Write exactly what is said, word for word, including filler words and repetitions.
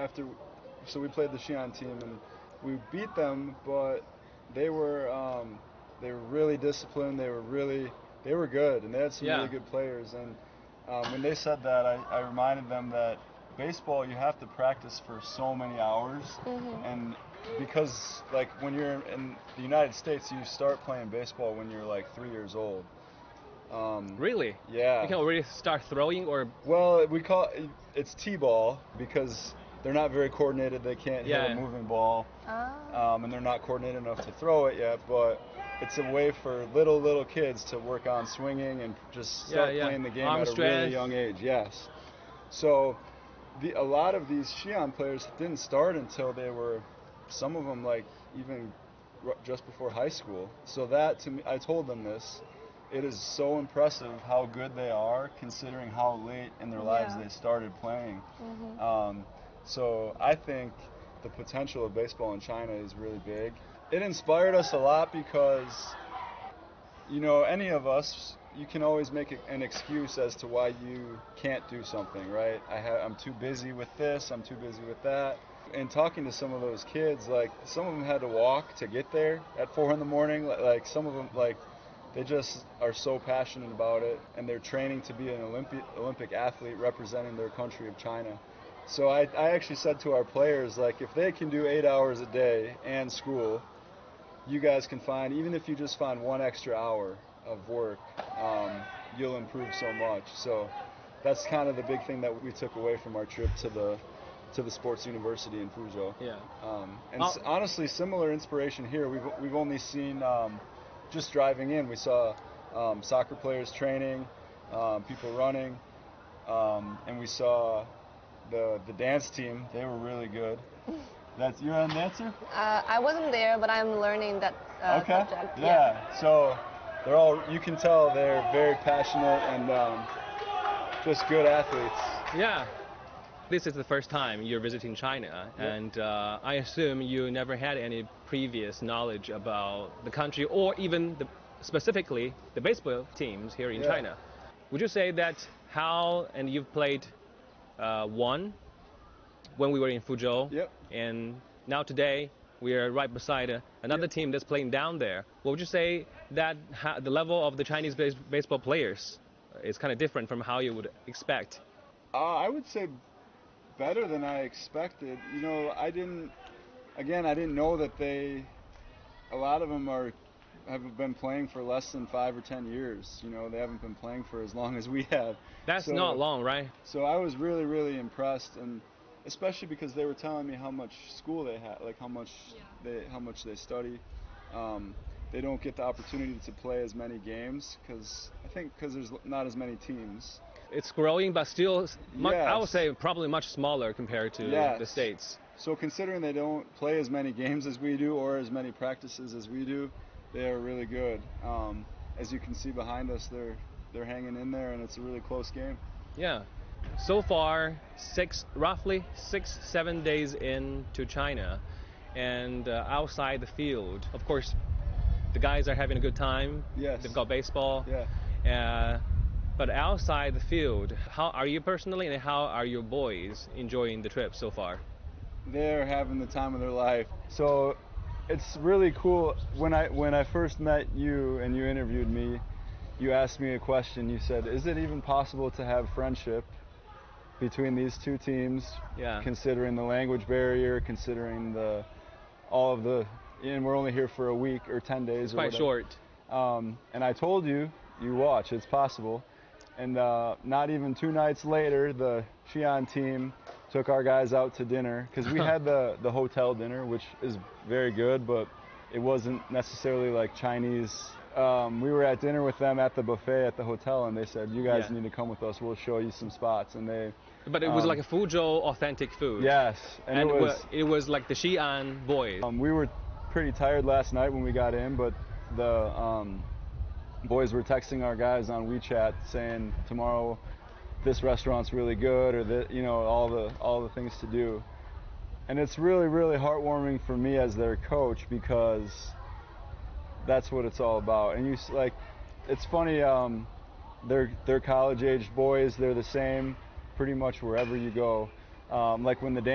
after, so we played the Xi'an team and we beat them, but they were um, they were really disciplined. They were really they were good, and they had some Yeah. really good players. And um, when they said that, I, I reminded them that baseball, you have to practice for so many hours, Mm-hmm. and because like when you're in the United States, you start playing baseball when you're like three years old. Um, Really? Yeah. You can already start throwing, or Well, we call it, it's T-ball because they're not very coordinated. They can't Yeah. hit a moving ball, Ah. um, and they're not coordinated enough to throw it yet. But it's a way for little little kids to work on swinging and just start Yeah, yeah. playing the game Arm at a strength. really young age. Yes. So, the, a lot of these Xi'an players didn't start until they were, some of them like even r- just before high school. So that to me, I told them this. It is so impressive how good they are, considering how late in their lives Yeah. they started playing. Mm-hmm. Um, so I think the potential of baseball in China is really big. It inspired us a lot because, you know, any of us, you can always make a- an excuse as to why you can't do something, right? I ha- I'm too busy with this, I'm too busy with that. And talking to some of those kids, like some of them had to walk to get there at four in the morning. Li- Like some of them, like they just are so passionate about it, and they're training to be an Olympic Olympic athlete representing their country of China. So I, I actually said to our players, like if they can do eight hours a day and school, you guys can find, even if you just find one extra hour of work, um, you'll improve so much. So that's kind of the big thing that we took away from our trip to the to the sports university in Fuzhou. yeah. Um, and Oh. s- honestly, similar inspiration here. We've we've only seen um, just driving in. We saw um, soccer players training, um, people running, um, and we saw the the dance team. They were really good. That's you're a dancer? Uh, I wasn't there, but I'm learning that uh, Okay. subject. Yeah. So they're all. You can tell they're very passionate and um, just good athletes. Yeah. This is the first time you're visiting China, Yep. and uh, I assume you never had any previous knowledge about the country or even the, specifically the baseball teams here in Yeah. China. Would you say that how, and you've played uh, one when we were in Fuzhou, Yep. and now today we are right beside uh, another Yep. team that's playing down there. What would you say that ha- the level of the Chinese base- baseball players is kind of different from how you would expect? Uh, I would say better than I expected. You know, I didn't. Again, I didn't know that they. A lot of them are have been playing for less than five or ten years. You know, they haven't been playing for as long as we have. That's So- not long, right? So I was really, really impressed, and especially because they were telling me how much school they had, like how much they how much they study. Um, they don't get the opportunity to play as many games because I think because there's not as many teams. It's growing, but still, s- mu- I would Yes. say probably much smaller compared to Yes. the States. So considering they don't play as many games as we do or as many practices as we do, they are really good. Um, as you can see behind us, they're they're hanging in there, and it's a really close game. Yeah. So far, six, roughly six, seven days into China, and uh, outside the field, of course, the guys are having a good time. Yes. They've got baseball. Yeah. Uh, but outside the field, how are you personally, and how are your boys enjoying the trip so far? They're having the time of their life. So it's really cool. When I when I first met you and you interviewed me, you asked me a question. You said, "Is it even possible to have friendship between these two teams, Yeah. considering the language barrier, considering the all of the and we're only here for a week or ten days It's or quite whatever." short. Um, and I told you, you watch, it's possible. And uh, not even two nights later, the Xi'an team took our guys out to dinner because we had the, the hotel dinner, which is very good, but it wasn't necessarily like Chinese. Um, we were at dinner with them at the buffet at the hotel, and they said, "You guys Yeah. need to come with us. We'll show you some spots." And they, But it was Um, like a Fuzhou authentic food. yes, and, And it it was. wa- it was like the Xi'an boys. Um, we were pretty tired last night when we got in, but the um, boys were texting our guys on WeChat saying tomorrow this restaurant's really good, or that, you know, all the all the things to do. And it's really, really heartwarming for me as their coach because that's what it's all about. And you s- like, it's funny. Um, they're they're college-aged boys. They're the same, pretty much wherever you go. Um, like when the